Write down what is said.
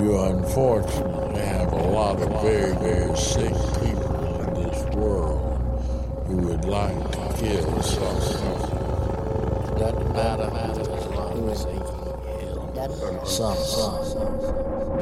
You unfortunately have a lot of very, very sick people in this world who would like to kill someone. Doesn't matter who is he kill. Some.